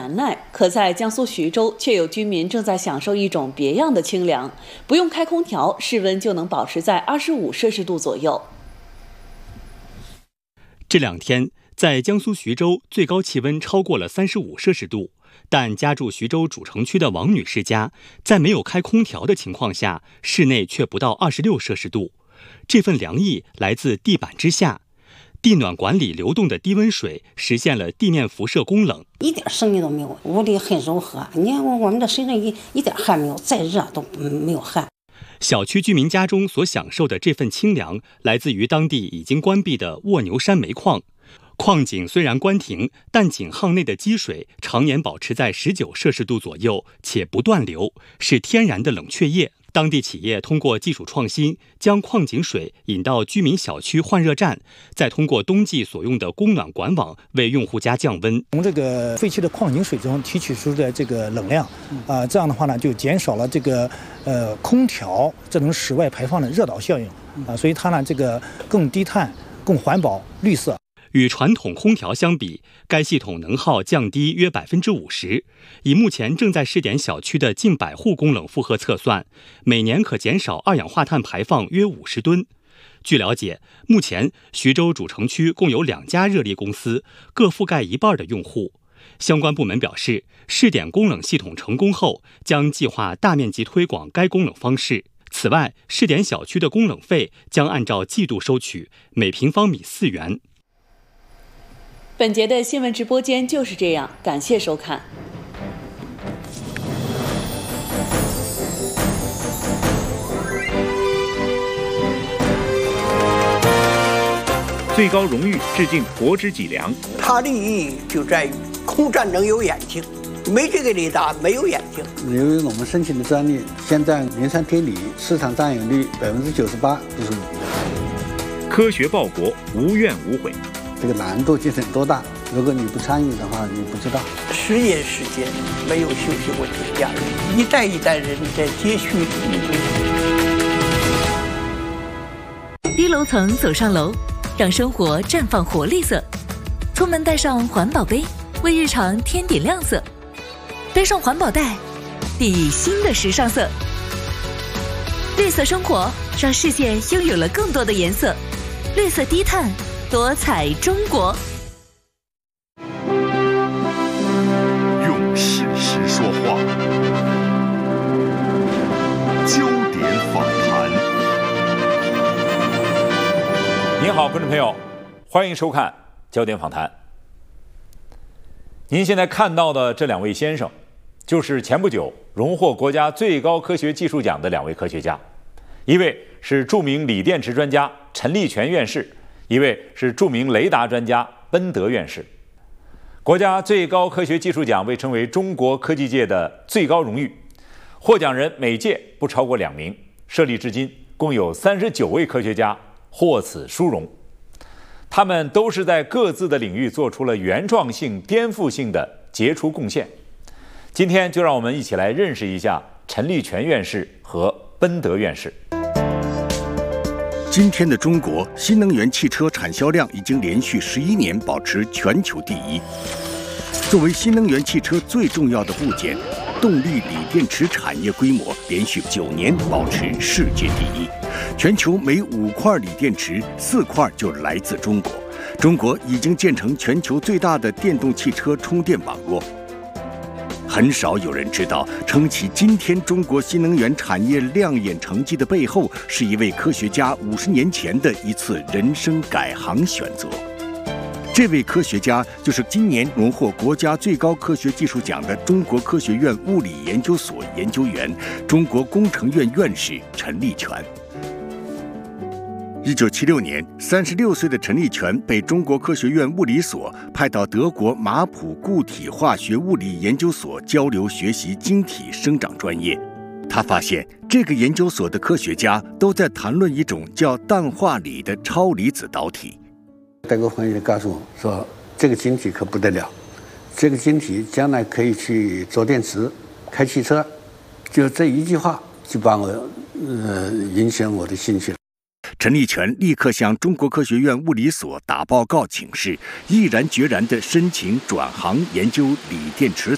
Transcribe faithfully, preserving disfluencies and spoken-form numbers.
难耐，可在江苏徐州，却有居民正在享受一种别样的清凉，不用开空调，室温就能保持在二十五摄氏度左右。 这两天，在江苏徐州，最高气温超过了三十五摄氏度，但家住徐州主城区的王女士家，在没有开空调的情况下，室内却不到二十六摄氏度。这份凉意来自地板之下。地暖管里流动的低温水实现了地面辐射供冷， 一点声音都没有，屋里很柔和。你看我们的身上一一点汗没有，再热都没有汗。 小区居民家中所享受的这份清凉，来自于当地已经关闭的卧牛山煤矿。矿井虽然关停，但井巷内的积水常年保持在十九摄氏度左右，且不断流，是天然的冷却液。当地企业通过技术创新，将矿井水引到居民小区换热站，再通过冬季所用的供暖管网为用户家降温。 从这个废弃的矿井水中提取出的这个冷量，啊、呃，这样的话呢，就减少了这个呃空调这种室外排放的热岛效应啊、呃，所以它呢这个更低碳、更环保、绿色。 与传统空调相比，该系统能耗降低约百分之五十。以目前正在试点小区的近百户供冷负荷测算，每年可减少二氧化碳排放约五十吨。据了解，目前徐州主城区共有两家热力公司，各覆盖一半的用户。相关部门表示，试点供冷系统成功后，将计划大面积推广该供冷方式。此外，试点小区的供冷费将按照季度收取，每平方米四元。 本节的新闻直播间就是这样，感谢收看。 最高荣誉致敬国之脊梁。 它的意义就在于空战能有眼睛，没这个雷达没有眼睛。 由于我们申请的专利现在磷酸铁锂市场占有率百分之九十八都是我们的。 科学报国，无怨无悔。 这个难度究竟多大？如果你不参与的话，你不知道。 十年时间没有休息过节假日，一代一代人在接续。 低楼层走上楼，让生活绽放活力色。出门带上环保杯，为日常添点亮色。背上环保袋，递以新的时尚色。绿色生活，让世界拥有了更多的颜色。绿色低碳。多彩中国， 用事实说话，焦点访谈。 您好，观众朋友，欢迎收看焦点访谈。您现在看到的这两位先生，就是前不久荣获国家最高科学技术奖的两位科学家，一位是著名锂电池专家陈立全院士。一位是著名雷达专家奔德院士。国家最高科学技术奖被称为中国科技界的最高荣誉，获奖人每届不超过两名，设立至今共有三十九位科学家获此殊荣。他们都是在各自的领域做出了原创性、颠覆性的杰出贡献。今天就让我们一起来认识一下陈立全院士和奔德院士。 今天的中国新能源汽车产销量已经连续十一年保持全球第一。作为新能源汽车最重要的部件，动力锂电池产业规模连续九年保持世界第一。全球每五块锂电池，四块就来自中国。中国已经建成全球最大的电动汽车充电网络。很少有人知道，撑起今天中国新能源产业亮眼成绩的背后，是一位科学家五十年前的一次人生改行选择。这位科学家就是今年荣获国家最高科学技术奖的中国科学院物理研究所研究员、中国工程院院士陈立全。一九七六年，三十六岁的陈立全被中国科学院物理所派到德国马普固体化学物理研究所交流学习晶体生长专业。他发现，这个研究所的科学家都在谈论一种叫氮化锂的超离子导体。 德国朋友告诉我说，这个晶体可不得了，这个晶体将来可以去做电池、开汽车。就这一句话，就把我呃引起我的兴趣了。 陈立全立刻向中国科学院物理所打报告请示，毅然决然地申请转行研究锂电池